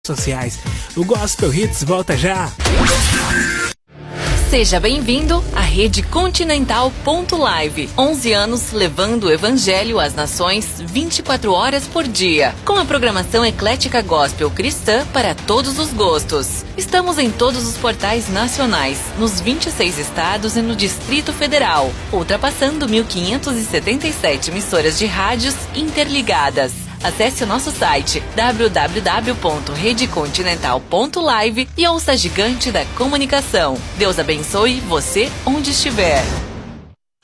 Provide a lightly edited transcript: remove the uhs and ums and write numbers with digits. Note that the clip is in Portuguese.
sociais. O Gospel Hits volta já. Seja bem-vindo à Rede Continental.live. 11 anos levando o Evangelho às nações 24 horas por dia. Com a programação eclética gospel cristã para todos os gostos. Estamos em todos os portais nacionais, nos 26 estados e no Distrito Federal, ultrapassando 1.577 emissoras de rádios interligadas. Acesse o nosso site www.redecontinental.live e ouça a gigante da comunicação. Deus abençoe você onde estiver.